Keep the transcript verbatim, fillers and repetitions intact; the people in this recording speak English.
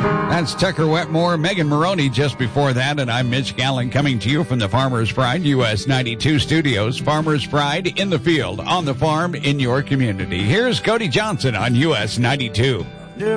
That's Tucker Wetmore, Megan Maroney just before that, and I'm Mitch Gallen coming to you from the Farmers Pride U S ninety-two studios. Farmers Pride in the field, on the farm, in your community. Here's Cody Johnson on U S ninety-two.